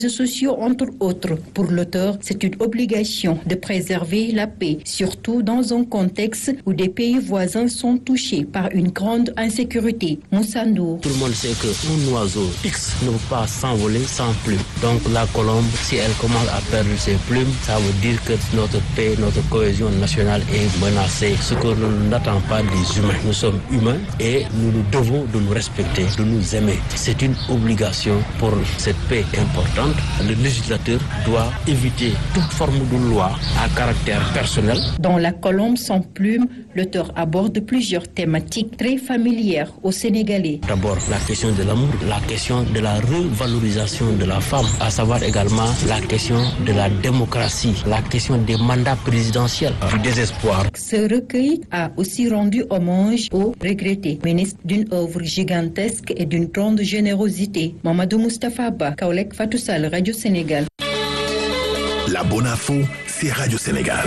sociaux, entre autres. Pour l'auteur, c'est une obligation de préserver la paix, surtout dans un contexte où des pays voisins sont touchés par une grande insécurité. Moussa Ndour. Tout le monde sait qu'un oiseau X ne peut pas s'envoler sans plumes. Donc la colombe, si elle commence à perdre ses plumes, ça veut dire que notre paix, notre cohésion nationale est menacée. Ce que nous n'attendons pas des humains. Nous sommes humains et nous nous devons de nous respecter, de nous aimer. C'est une obligation pour cette paix importante. Le législateur doit éviter toute forme de loi à caractère personnel. Dans La colombe sans plume, l'auteur aborde plusieurs thématiques très familières aux Sénégalais. D'abord, la question de l'amour, la question de la revalorisation de la femme, à savoir également la question de la démocratie, la question des mandats présidentiels, du désespoir. Ce recueil a aussi rendu hommage au regretté ministre d'une œuvre gigantesque et d'une grande générosité, Mamadou Moustapha Ba, Kaolek Fatou Sall, Radio Sénégal. La bonne info, c'est Radio Sénégal.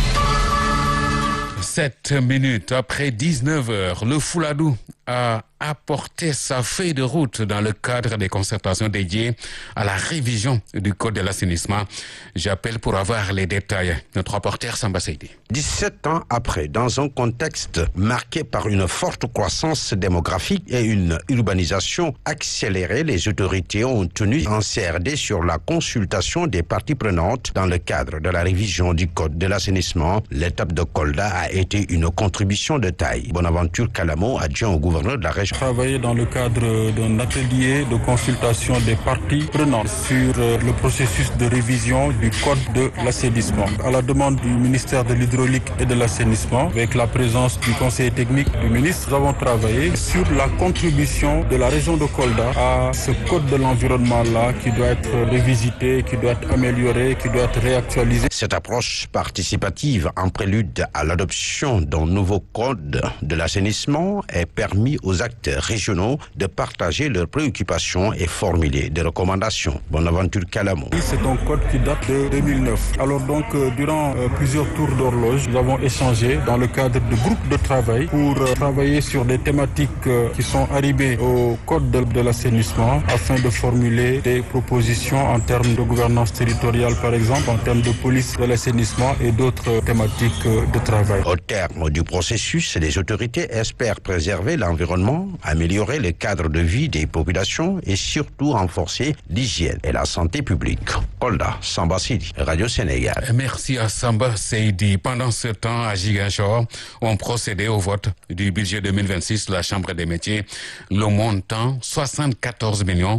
7 minutes après 19h, le Fouladou a apporté sa feuille de route dans le cadre des concertations dédiées à la révision du code de l'assainissement. J'appelle pour avoir les détails notre reporter Samba Seydi. 17 ans après, dans un contexte marqué par une forte croissance démographique et une urbanisation accélérée, les autorités ont tenu un CRD sur la consultation des parties prenantes dans le cadre de la révision du code de l'assainissement. L'étape de Kolda a été une contribution de taille. Bonaventure Kalamo, adjoint au gouverneur de la région. Travailler dans le cadre d'un atelier de consultation des parties prenantes sur le processus de révision du code de l'assainissement. À la demande du ministère de l'Hydraulique et de l'Assainissement, avec la présence du conseil technique du ministre, nous avons travaillé sur la contribution de la région de Kolda à ce code de l'environnement-là qui doit être revisité, qui doit être amélioré, qui doit être réactualisé. Cette approche participative en prélude à l'adoption d'un nouveau code de l'assainissement est permis aux acteurs régionaux de partager leurs préoccupations et formuler des recommandations. Bonaventure Kalamo. C'est un code qui date de 2009. Alors donc, durant plusieurs tours d'horloge, nous avons échangé dans le cadre de groupes de travail pour travailler sur des thématiques qui sont arrivées au code de l'assainissement afin de formuler des propositions en termes de gouvernance territoriale, par exemple, en termes de police de l'assainissement et d'autres thématiques de travail. Au terme du processus, les autorités espèrent préserver l'environnement, améliorer le cadre de vie des populations et surtout renforcer l'hygiène et la santé publique. Kolda, Samba Seydi, Radio Sénégal. Merci à Samba Seydi. Pendant ce temps, à Ziguinchor, on procédait au vote du budget 2026 de la Chambre des métiers. Le montant, 74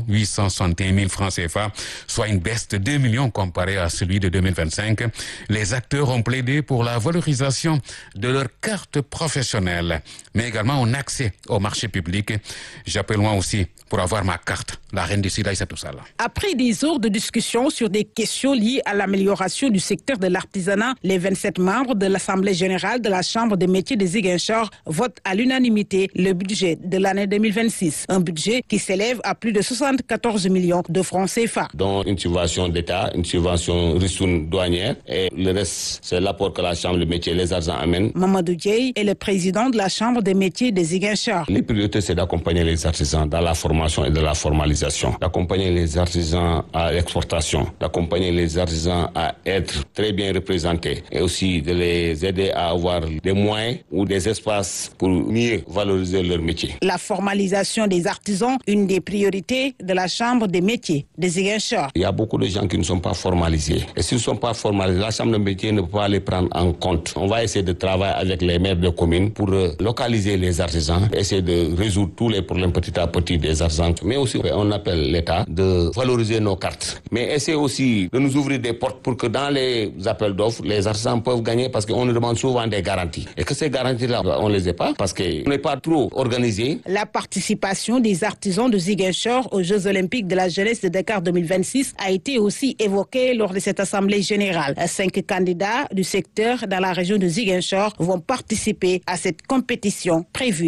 861 000 francs CFA, soit une baisse de 2 millions comparé à celui de 2025. Les acteurs ont plaidé pour la valorisation de leur carte professionnelle, mais également un accès au marché public. J'appelle moi aussi pour avoir ma carte, la reine du Sida Aïssatou Sall. Après des heures de discussion sur des questions liées à l'amélioration du secteur de l'artisanat, les 27 membres de l'Assemblée générale de la Chambre des métiers de Ziguinchor votent à l'unanimité le budget de l'année 2026. Un budget qui s'élève à plus de 74 millions de francs CFA. Dont une subvention d'État, une subvention ristourne douanière et le reste, c'est l'apport que la Chambre des métiers et les artisans amènent. Mamadou Dieye est le président de la Chambre des métiers de Ziguinchor. Les priorités, c'est d'accompagner les artisans dans la formation et de la formalisation, d'accompagner les artisans à l'exportation, d'accompagner les artisans à être très bien représentés et aussi de les aider à avoir des moyens ou des espaces pour mieux valoriser leur métier. La formalisation des artisans, une des priorités de la Chambre des métiers de Ziguinchor. Il y a beaucoup de gens qui ne sont pas formalisés. Et s'ils ne sont pas formalisés, la Chambre des métiers ne peut pas les prendre en compte. On va essayer de travailler avec les maires de communes pour localiser les artisans, essayer de résoudre tous les problèmes petit à petit des artisans. Mais aussi, on appelle l'État de valoriser nos cartes. Mais essayer aussi de nous ouvrir des portes pour que dans les appels d'offres, les artisans peuvent gagner parce qu'on nous demande souvent des garanties. Et que ces garanties-là, on ne les a pas parce qu'on n'est pas trop organisé. La participation des artisans de Ziguinchor aux Jeux Olympiques de la jeunesse de Dakar 2026 a été aussi évoquée lors de cette Assemblée générale. 5 candidats du secteur dans la région de Ziguinchor vont participer à cette compétition prévue au mois de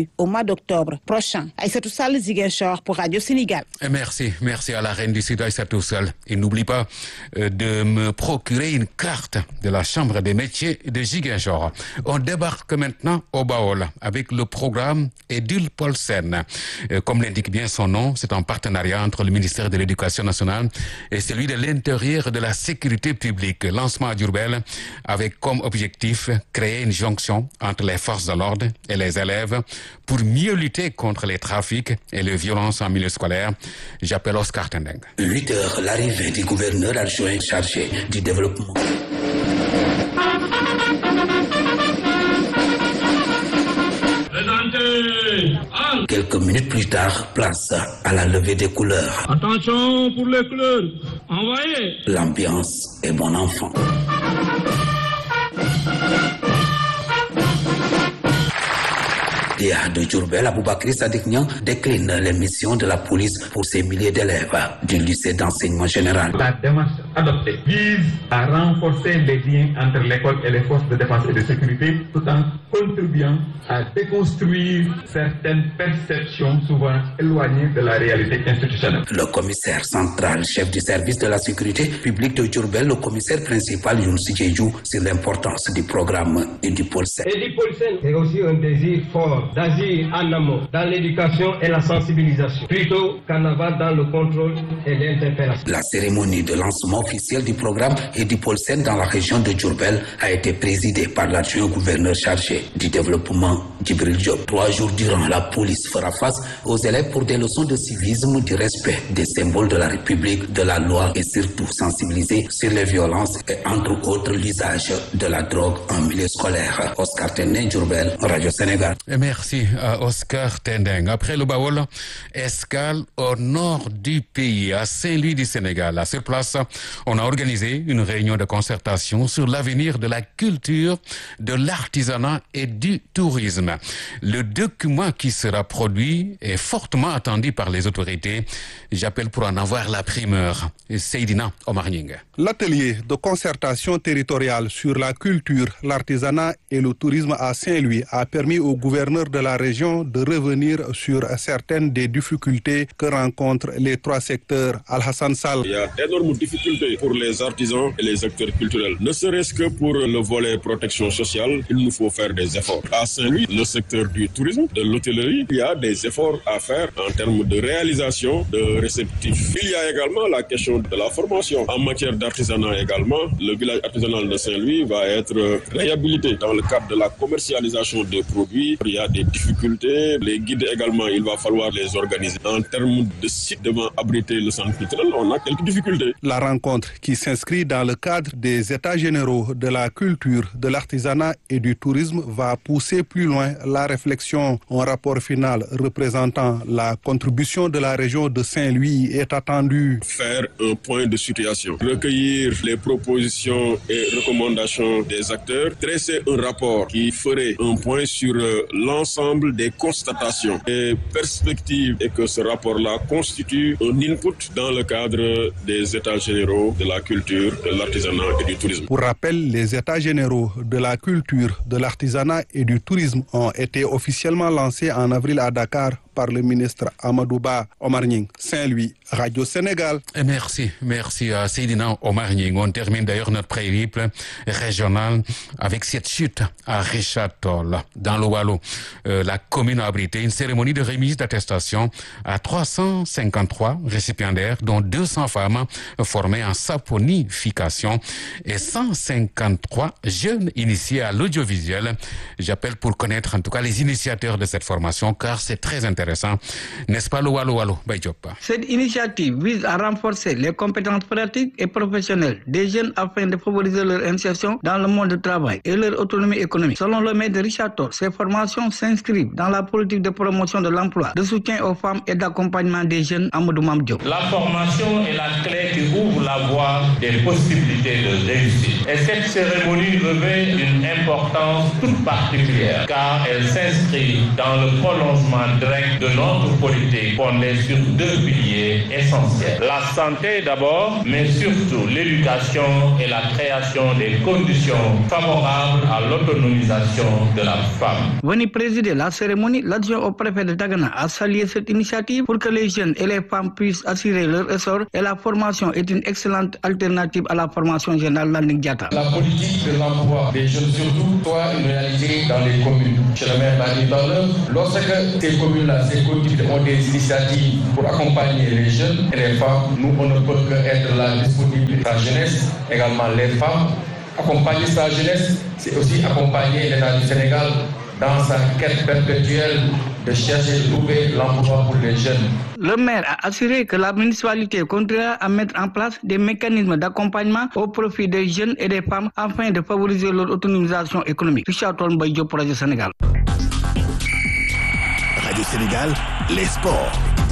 d'octobre prochain. Aïssatou Sall, Ziguinchor pour Radio Sénégal. Merci à la reine du Sud, Aïssatou Sall. Et n'oublie pas de me procurer une carte de la Chambre des métiers de Ziguinchor. On débarque maintenant au Baol avec le programme Edule Polsen. Comme l'indique bien son nom, c'est un partenariat entre le ministère de l'Éducation nationale et celui de l'Intérieur et de la Sécurité publique. Lancement à Diourbel avec comme objectif créer une jonction entre les forces de l'ordre et les élèves pour mieux lutter contre les trafics et les violences en milieu scolaire. J'appelle Oscar Tendeng. 8 heures, l'arrivée du gouverneur adjoint chargé du développement. Quelques minutes plus tard, place à la levée des couleurs. Attention pour les couleurs. Envoyez. L'ambiance est bon enfant. DA de Diourbel, Aboubakry Sadiq Niang décline les missions de la police pour ces milliers d'élèves du lycée d'enseignement général. La démarche adoptée vise à renforcer les liens entre l'école et les forces de défense et de sécurité tout en contribuant à déconstruire certaines perceptions souvent éloignées de la réalité institutionnelle. Le commissaire central, chef du service de la sécurité publique de Diourbel, le commissaire principal Younouss Diédhiou, sur l'importance du programme et du Polsen. Et du Polsen, c'est aussi un désir fort d'agir en amont dans l'éducation et la sensibilisation, plutôt qu'en aval dans le contrôle et l'interpellation. La cérémonie de lancement officiel du programme et du Polsen dans la région de Diourbel a été présidée par l'adjoint gouverneur chargé du développement, Djibril Diop. 3 jours durant, la police fera face aux élèves pour des leçons de civisme, du respect des symboles de la République, de la loi et surtout sensibiliser sur les violences et entre autres l'usage de la drogue en milieu scolaire. Oscar Tendeng, Diourbel, Radio Sénégal. Merci à Oscar Tendeng. Après le Baol, escale au nord du pays, à Saint-Louis du Sénégal. À cette place, on a organisé une réunion de concertation sur l'avenir de la culture, de l'artisanat et du tourisme. Le document qui sera produit est fortement attendu par les autorités. J'appelle pour en avoir la primeur. Seydina Omar Nying. L'atelier de concertation territoriale sur la culture, l'artisanat et le tourisme à Saint-Louis a permis au gouverneur de la région de revenir sur certaines des difficultés que rencontrent les 3 secteurs. Al-Hassan Sall. Il y a d'énormes difficultés pour les artisans et les acteurs culturels. Ne serait-ce que pour le volet protection sociale, il nous faut faire des efforts. À Saint-Louis, le secteur du tourisme, de l'hôtellerie, il y a des efforts à faire en termes de réalisation de réceptifs. Il y a également la question de la formation. En matière d'artisanat également, le village artisanal de Saint-Louis va être réhabilité dans le cadre de la commercialisation des produits. Il y a des difficultés. Les guides également, il va falloir les organiser. En termes de sites devant abriter le centre culturel, on a quelques difficultés. La rencontre qui s'inscrit dans le cadre des États généraux de la culture, de l'artisanat et du tourisme va pousser plus loin la réflexion. Un rapport final représentant la contribution de la région de Saint-Louis est attendu. Faire un point de situation, recueillir les propositions et recommandations des acteurs, dresser un rapport qui ferait un point sur l'ensemble des constatations et perspectives et que ce rapport-là constitue un input dans le cadre des États généraux de la culture, de l'artisanat et du tourisme. Pour rappel, les États généraux de la culture, de l'artisanat et du tourisme ont été officiellement lancés en avril à Dakar par le ministre Amadou Ba. Omar Nying, Saint-Louis, Radio Sénégal. Merci à Seydina Omar Nying. On termine d'ailleurs notre périple régional avec cette chute à Richard Toll. Dans le Waalo, la commune a abrité une cérémonie de remise d'attestation à 353 récipiendaires, dont 200 femmes formées en saponification et 153 jeunes initiés à l'audiovisuel. J'appelle pour connaître en tout cas les initiateurs de cette formation, car c'est très intéressant. N'est-ce pas le Waalo Baye Diop? Cette initiative vise à renforcer les compétences pratiques et professionnelles des jeunes afin de favoriser leur insertion dans le monde du travail et leur autonomie économique. Selon le maire de Richard Toll, ces formations s'inscrivent dans la politique de promotion de l'emploi, de soutien aux femmes et d'accompagnement des jeunes Amadou Mame Diop. La formation est la clé qui ouvre la voie des possibilités de réussite. Et cette cérémonie revêt une importance toute particulière car elle s'inscrit dans le prolongement direct de notre politique fondée sur deux piliers essentiels. La santé d'abord, mais surtout l'éducation et la création des conditions favorables à l'autonomisation de la femme. Venu présider la cérémonie, l'adjoint au préfet de Dagana a salué cette initiative pour que les jeunes et les femmes puissent assurer leur essor et la formation est une excellente alternative à la formation générale Landing Diatta. La politique de l'emploi des jeunes surtout soit une réalité dans les communes. Chez le maire l'a dit tout à l'heure, lorsque ces communes-là, ces collectivités ont des initiatives pour accompagner les jeunes et les femmes, nous on ne peut qu'être là disponible. La jeunesse, également les femmes, accompagner sa jeunesse, c'est aussi accompagner l'État du Sénégal dans sa quête perpétuelle de chercher de trouver l'emploi pour les jeunes. Le maire a assuré que la municipalité continuera à mettre en place des mécanismes d'accompagnement au profit des jeunes et des femmes afin de favoriser leur autonomisation économique. Richard Tolmbaïdio pour Radio Sénégal. Radio Sénégal, les sports.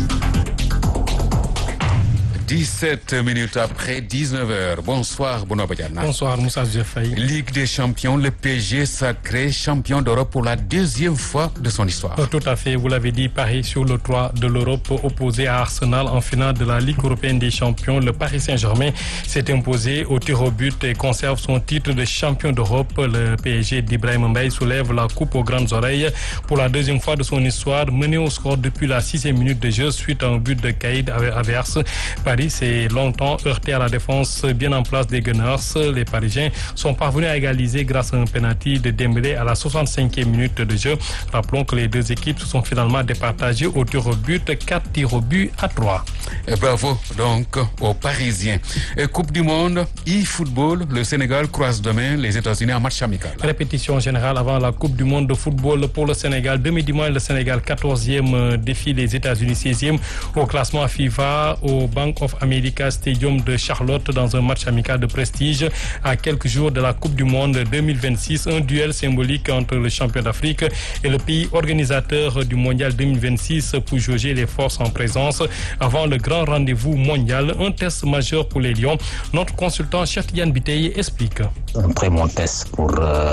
17 minutes après 19h. Bonsoir, Benoît Badiana. Bonsoir, Moussa Faye. Ligue des champions, le PSG sacré champion d'Europe pour la deuxième fois de son histoire. Tout à fait, vous l'avez dit, Paris sur le 3 de l'Europe opposé à Arsenal en finale de la Ligue européenne des champions. Le Paris Saint-Germain s'est imposé au tir au but et conserve son titre de champion d'Europe. Le PSG d'Ibrahim Mbaye soulève la coupe aux grandes oreilles pour la deuxième fois de son histoire, mené au score depuis la 6e minute de jeu suite à un but de Caïd Havertz. Paris s'est longtemps heurté à la défense bien en place des Gunners. Les Parisiens sont parvenus à égaliser grâce à un penalty de Dembélé à la 65e minute de jeu. Rappelons que les deux équipes se sont finalement départagées au tir au but, 4 tirs au but à 3. Et bravo donc aux Parisiens. Et Coupe du Monde, e-football, le Sénégal croise demain les États-Unis en match amical. Répétition générale avant la Coupe du Monde de football pour le Sénégal. Demi-dimanche, le Sénégal 14e défie les États-Unis 16e au classement FIFA au Bank of America Stadium de Charlotte dans un match amical de prestige à quelques jours de la Coupe du Monde 2026. Un duel symbolique entre le champion d'Afrique et le pays organisateur du Mondial 2026 pour jauger les forces en présence avant le grand rendez-vous mondial. Un test majeur pour les Lions. Notre consultant Cheikh Tidiane Biteye explique. Un très bon test pour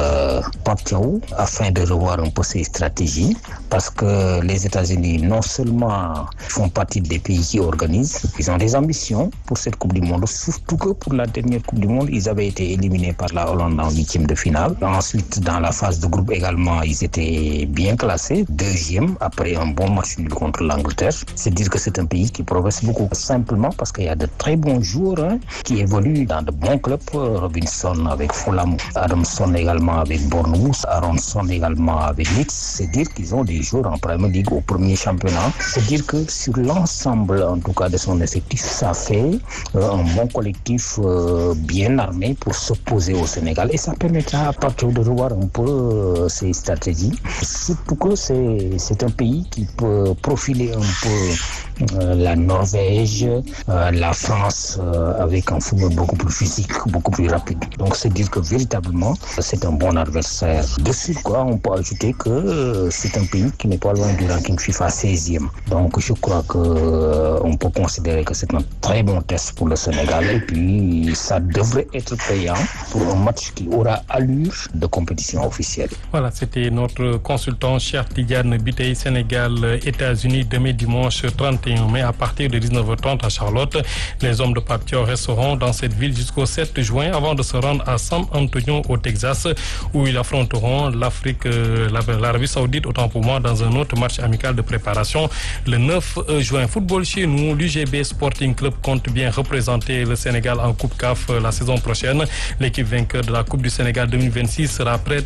Pape Thiaw afin de revoir un peu ses stratégies parce que les États-Unis non seulement font partie des pays qui organisent, ils ont des ambitions pour cette Coupe du Monde, surtout que pour la dernière Coupe du Monde, ils avaient été éliminés par la Hollande en 8e de finale. Ensuite, dans la phase de groupe également, ils étaient bien classés, 2e après un bon match nul contre l'Angleterre. C'est dire que c'est un pays qui progresse beaucoup simplement parce qu'il y a de très bons joueurs qui évoluent dans de bons clubs. Robinson avec Fulham, Adamson également avec Bournemouth, Aronson également avec Leeds. C'est dire qu'ils ont des joueurs en Premier League au premier championnat. C'est dire que sur l'ensemble, en tout cas de son effectif, ça fait un bon collectif bien armé pour s'opposer au Sénégal et ça permettra à partir de revoir un peu ses stratégies. Surtout que c'est un pays qui peut profiler un peu la Norvège, la France avec un football beaucoup plus physique, beaucoup plus rapide. Donc c'est dire que véritablement c'est un bon adversaire. De suite on peut ajouter que c'est un pays qui n'est pas loin du ranking FIFA 16e. Donc je crois que on peut considérer que c'est un très bon test pour le Sénégal et puis ça devrait être payant pour un match qui aura allure de compétition officielle. Voilà, c'était notre consultant Cheikh Tidiane Biteye. Sénégal, États-Unis demain dimanche 31 mai à partir de 19h30 à Charlotte. Les hommes de Pape Thiaw resteront dans cette ville jusqu'au 7 juin avant de se rendre à San Antonio au Texas où ils affronteront l'Arabie Saoudite autant pour moi dans un autre match amical de préparation le 9 juin. Football chez nous, l'UGB Sporting Club compte bien représenter le Sénégal en Coupe CAF la saison prochaine. L'équipe vainqueur de la Coupe du Sénégal 2026 sera prête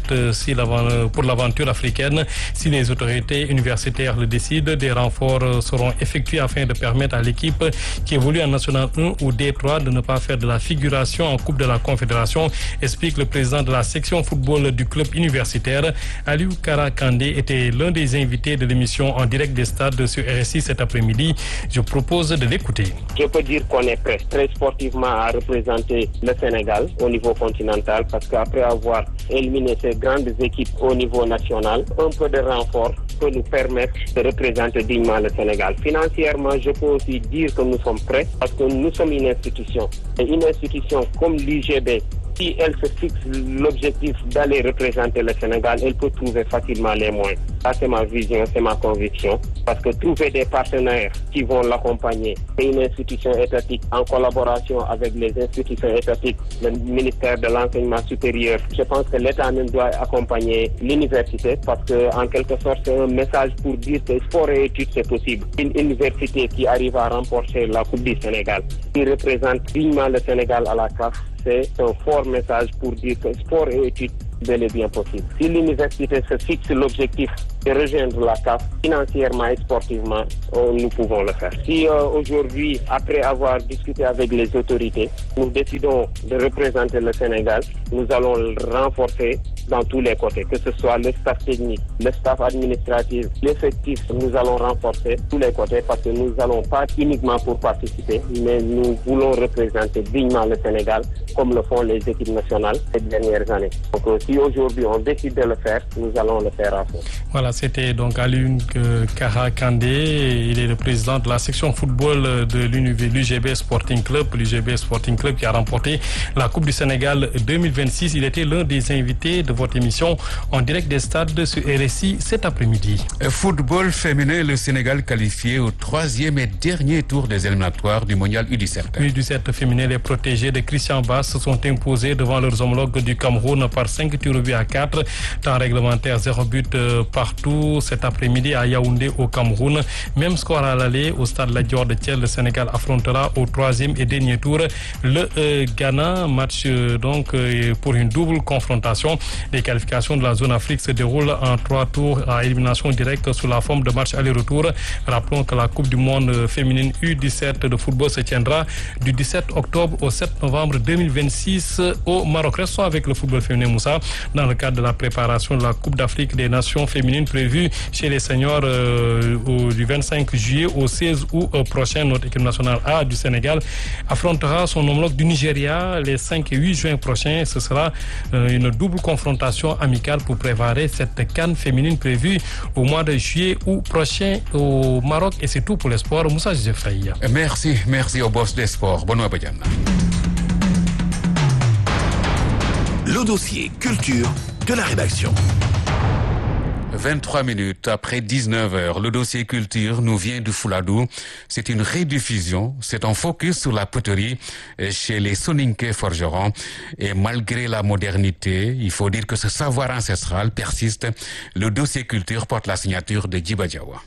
pour l'aventure africaine. Si les autorités universitaires le décident, des renforts seront effectués afin de permettre à l'équipe qui évolue en National 1 ou D3 de ne pas faire de la figuration en Coupe de la Confédération explique le président de la section football du club universitaire. Aliou Kara Kandé était l'un des invités de l'émission en direct des stades sur RSI cet après-midi. Je propose de l'écouter. Je peux dire qu'on est prêt très sportivement à représenter le Sénégal au niveau continental parce qu'après avoir éliminé ces grandes équipes au niveau national, un peu de renfort peut nous permettre de représenter dignement le Sénégal. Financièrement, je peux aussi dire que nous sommes prêts parce que nous sommes une institution. Et une institution comme l'UGB, si elle se fixe l'objectif d'aller représenter le Sénégal, elle peut trouver facilement les moyens. Ça, c'est ma vision, c'est ma conviction. Parce que trouver des partenaires qui vont l'accompagner, c'est une institution étatique en collaboration avec les institutions étatiques, le ministère de l'Enseignement supérieur. Je pense que l'État même doit accompagner l'université parce que, en quelque sorte, c'est un message pour dire que sport et études, c'est possible. Une université qui arrive à remporter la Coupe du Sénégal, qui représente dignement le Sénégal à la CAF, c'est un fort message pour dire que sport et études, bel et bien possible. Si l'université se fixe l'objectif de rejoindre la CAF financièrement et sportivement, nous pouvons le faire. Si aujourd'hui, après avoir discuté avec les autorités, nous décidons de représenter le Sénégal, nous allons le renforcer dans tous les côtés, que ce soit le staff technique, le staff administratif, l'effectif, nous allons renforcer tous les côtés parce que nous n'allons pas uniquement pour participer, mais nous voulons représenter dignement le Sénégal comme le font les équipes nationales ces dernières années. Donc si aujourd'hui on décide de le faire, nous allons le faire à fond. Voilà, c'était donc Aliou Kara Kandé, il est le président de la section football de l'UGB Sporting Club, qui a remporté la Coupe du Sénégal 2026. Il était l'un des invités de votre émission en direct des stades sur RSI cet après-midi. Football féminin, le Sénégal qualifié au 3e et dernier tour des éliminatoires du mondial U17. U17 féminin, les protégés de Christian Bass se sont imposés devant leurs homologues du Cameroun par 5 tirs au but à 4. Temps réglementaire, 0 but partout cet après-midi à Yaoundé au Cameroun. Même score à l'aller au stade La Dior de Thiel. Le Sénégal affrontera au 3e et dernier tour le Ghana. Match donc pour une double confrontation. Les qualifications de la zone Afrique se déroulent en 3 tours à élimination directe sous la forme de match aller-retour. Rappelons que la Coupe du monde féminine U17 de football se tiendra du 17 octobre au 7 novembre 2026 au Maroc. Restons avec le football féminin, Moussa, dans le cadre de la préparation de la Coupe d'Afrique des Nations féminines prévue chez les seniors du 25 juillet au 16 août prochain. Notre équipe nationale A du Sénégal affrontera son homologue du Nigeria les 5 et 8 juin prochains. Ce sera une double confrontation amicale pour préparer cette CAN féminine prévue au mois de juillet août prochain au Maroc. Et c'est tout pour les sports. Moussa Jeffrey. Merci au boss des sports. Benoît Badiane. Le dossier culture de la rédaction. 23 minutes après 19h, le dossier culture nous vient de Fouladou. C'est une rediffusion, c'est un focus sur la poterie chez les Soninké forgerons. Et malgré la modernité, il faut dire que ce savoir ancestral persiste. Le dossier culture porte la signature de Djiba Diawa.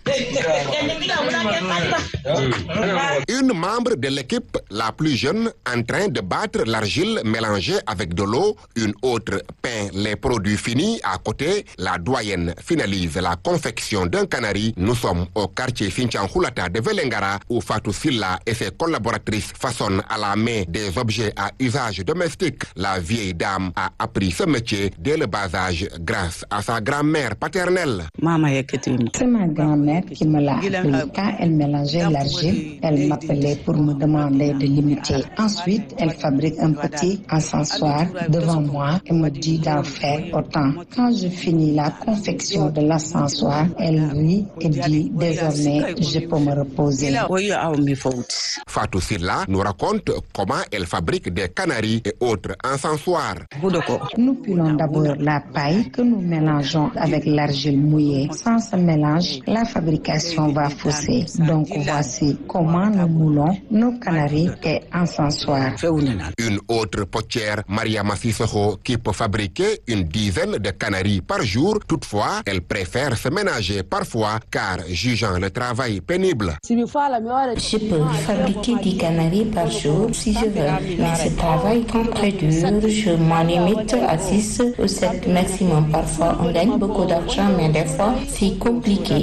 Une membre de l'équipe la plus jeune en train de battre l'argile mélangée avec de l'eau, une autre peint les produits finis à côté, la doyenne finalise la confection d'un canari. Nous sommes au quartier Fintian-Houlata de Velengara où Fatou Silla et ses collaboratrices façonnent à la main des objets à usage domestique. La vieille dame a appris ce métier dès le bas âge grâce à sa grand-mère paternelle. C'est ma grand-mère qui me l'a appris. Quand elle mélangeait l'argile, elle m'appelait pour me demander de l'imiter. Ensuite, elle fabrique un petit encensoir devant moi et me dit d'en faire autant. Quand je finis la confection de l'ascensoir, elle rit et dit désormais je peux me reposer. Fatou Silla nous raconte comment elle fabrique des canaris et autres encensoirs. Nous pilons d'abord la paille que nous mélangeons avec l'argile mouillée. Sans ce mélange, la fabrication va fausser. Donc voici comment nous moulons nos canaris et encensoirs. Une autre potière, Maria Massissoko, qui peut fabriquer une dizaine de canaris par jour. Toutefois, elle Elles préfèrent se ménager parfois car jugeant le travail pénible. Je peux fabriquer 10 canaris par jour si je veux, mais ce travail est très dur. Je m'en limite à 6 ou 7 maximum. Parfois, on gagne beaucoup d'argent, mais des fois, c'est compliqué.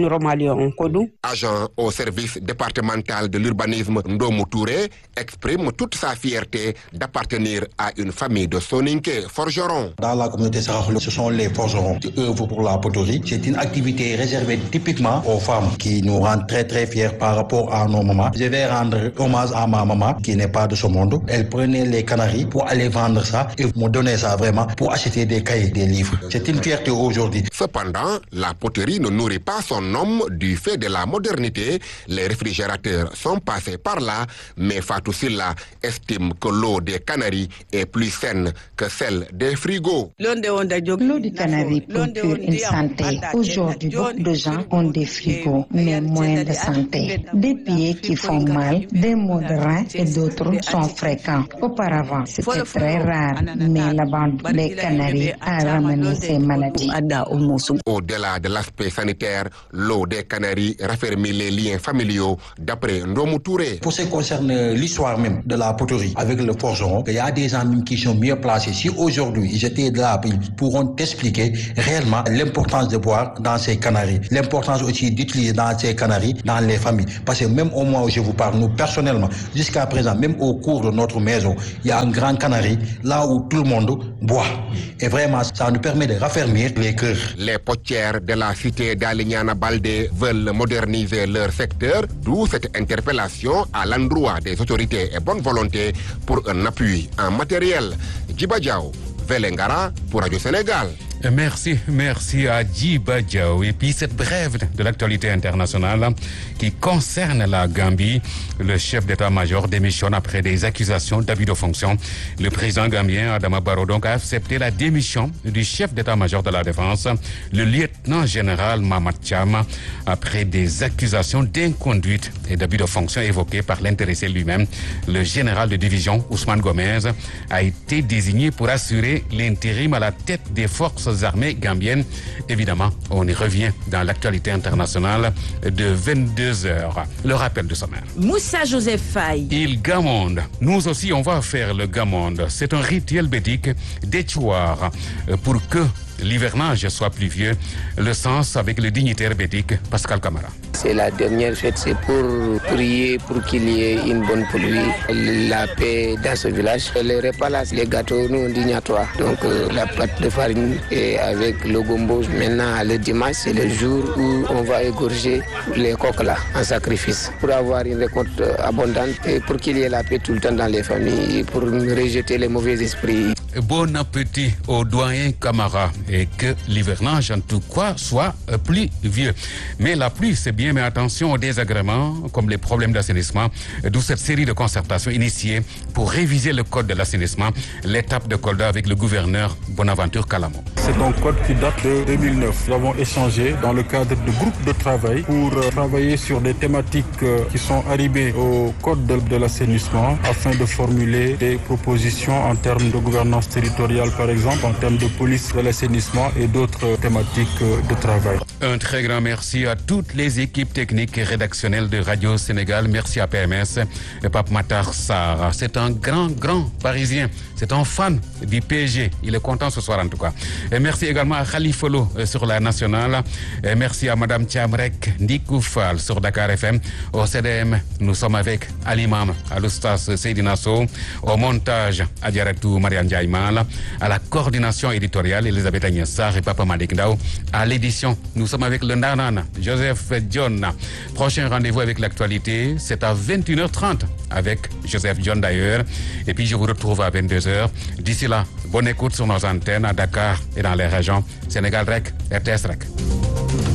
Agent au service départemental de l'urbanisme Ndomou Touré exprime toute sa fierté d'appartenir à une famille de Soninké forgerons. Dans la communauté Sarakholo, ce sont les forgerons qui œuvrent pour la poterie. C'est une activité réservée typiquement aux femmes qui nous rend très très fiers par rapport à nos mamans. Je vais rendre hommage à ma maman qui n'est pas de ce monde. Elle prenait les canaris pour aller vendre ça et me donnait ça vraiment pour acheter des cahiers, des livres. C'est une fierté aujourd'hui. Cependant, la poterie ne nourrit pas son homme du fait de la modernité. Les réfrigérateurs sont passés par là, mais Fatou Silla estime que l'eau des canaris est plus saine que celle des frigos. L'eau du canari procure une santé. Aujourd'hui, beaucoup de gens ont des frigos, mais moins de santé. Des pieds qui font mal, des maux de rein et d'autres sont fréquents. Auparavant, c'était très rare, mais la bande des canaris a ramené ces maladies. Au-delà de l'aspect sanitaire, l'eau des canaris raffermit les liens familiaux, d'après Ndomou Touré. Pour ce qui concerne l'histoire même de la poterie avec le forgeron, il y a des gens même qui sont mieux placés. Si aujourd'hui ils étaient là, ils pourront t'expliquer réellement l'importance de boire dans ces canaris, l'importance aussi d'utiliser dans ces canaris dans les familles. Parce que même au moment où je vous parle, nous personnellement, jusqu'à présent, même au cours de notre maison, il y a un grand canari là où tout le monde boit. Et vraiment, ça nous permet de raffermir les cœurs. Les potières de la cité d'Alignana Baldé veulent moderniser leur secteur, d'où cette interpellation à l'endroit des autorités et bonne volonté pour un appui en matériel. Djiba Diaw, Vélingara pour Radio Sénégal. Merci à Djiba Diaw. Et puis cette brève de l'actualité internationale qui concerne la Gambie. Le chef d'état-major démissionne après des accusations d'abus de fonction. Le président gambien Adama Barrow donc a accepté la démission du chef d'état-major de la défense, le lieutenant-général Mamad Thiam, après des accusations d'inconduite et d'abus de fonction évoquées par l'intéressé lui-même. Le général de division Ousmane Gomez a été désigné pour assurer l'intérim à la tête des forces armées gambiennes. Évidemment, on y revient dans l'actualité internationale de 22h. Le rappel de sommaire. Moussa Joseph Faye. Il gamonde. Nous aussi, on va faire le gamonde. C'est un rituel védique d'étuar pour que l'hivernage soit pluvieux. Le sens avec le dignitaire védique Pascal Camara. C'est la dernière fête, c'est pour prier pour qu'il y ait une bonne pluie, la paix dans ce village. Les repas là, les gâteaux, nous on dit niatois. Donc la pâte de farine et avec le gombo. Maintenant, le dimanche, c'est le jour où on va égorger les coqs là en sacrifice pour avoir une récolte abondante et pour qu'il y ait la paix tout le temps dans les familles, pour rejeter les mauvais esprits. Bon appétit au doyen Camara et que l'hivernage en tout cas soit plus vieux. Mais la pluie c'est bien, mais attention aux désagréments comme les problèmes d'assainissement, d'où cette série de concertations initiées pour réviser le code de l'assainissement, l'étape de Kolda avec le gouverneur Bonaventure Kalamo. C'est un code qui date de 2009. Nous avons échangé dans le cadre de groupes de travail pour travailler sur des thématiques qui sont arrivées au code de l'assainissement afin de formuler des propositions en termes de gouvernance territoriale par exemple, en termes de police de l'assainissement et d'autres thématiques de travail. Un très grand merci à toutes les équipes techniques et rédactionnelles de Radio Sénégal. Merci à PMS et Pape Matar Sarr. C'est un grand Parisien. C'est un fan du PSG. Il est content ce soir en tout cas. Et merci également à Khalifolo sur la nationale. Et merci à Madame Thiamrek Ndikoufal sur Dakar FM. Au CDM, nous sommes avec Alimam, à l'Oustas Seydina Sow. Au montage, Adjaratou Marianne Diaïmal. À la coordination éditoriale, Elisabeth Agnessar et Papa Malik Ndao. À l'édition, nous sommes avec le Nanana, Joseph John. Prochain rendez-vous avec l'actualité, c'est à 21h30 avec Joseph John d'ailleurs. Et puis je vous retrouve à 22h. D'ici là, bonne écoute sur nos antennes à Dakar et dans les régions. Sénégal REC, RTS REC.